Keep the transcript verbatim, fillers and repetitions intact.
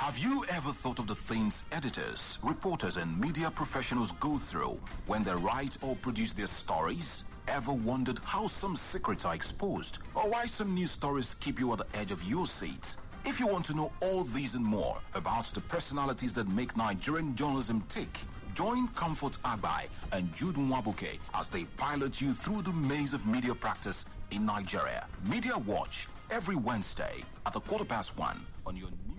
Have you ever thought of the things editors, reporters, and media professionals go through when they write or produce their stories? Ever wondered how some secrets are exposed, or why some news stories keep you at the edge of your seat? If you want to know all these and more about the personalities that make Nigerian journalism tick, join Comfort Agbai and Jude Nwabuke as they pilot you through the maze of media practice in Nigeria. Media Watch every Wednesday at a quarter past one on your new